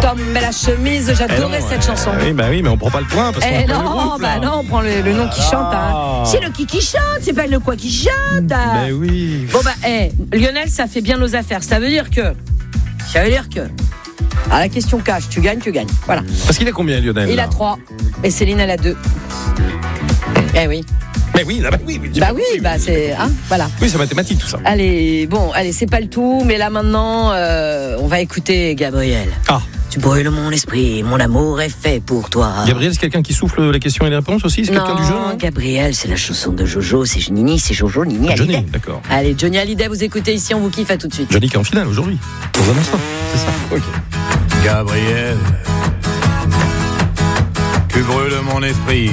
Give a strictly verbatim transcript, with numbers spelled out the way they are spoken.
Tom met la chemise, j'adorais Eh non, cette euh, chanson. Oui, bah oui, mais on prend pas le point parce qu'on Eh a pas le non, groupe, bah là. non, on prend le, le nom qui chante. Hein. C'est le qui qui chante, c'est pas le quoi qui chante. Ben oui. Bon bah, eh, Lionel, ça fait bien nos affaires. Ça veut dire que, ça veut dire que, à la question cash, tu gagnes, tu gagnes. Voilà. Parce qu'il a combien, Lionel? Il là a trois et Céline elle a deux. Eh oui. Mais oui, là, bah oui, oui, Bah oui, bah c'est, hein, voilà. Oui, c'est mathématique tout ça. Allez, bon, allez, c'est pas le tout, mais là maintenant, euh, on va écouter Gabriel. Ah. Tu brûles mon esprit, mon amour est fait pour toi. Gabriel, c'est quelqu'un qui souffle les questions et les réponses aussi? C'est quelqu'un non, du jeu, non? Gabriel, c'est la chanson de Jojo, c'est Nini, c'est Jojo, Nini, Johnny, Hallyday. d'accord. Allez, Johnny Hallyday, vous écoutez ici, on vous kiffe, à tout de suite. Johnny qui est en finale aujourd'hui. Dans un instant, c'est ça. Ok. Gabriel, tu brûles mon esprit.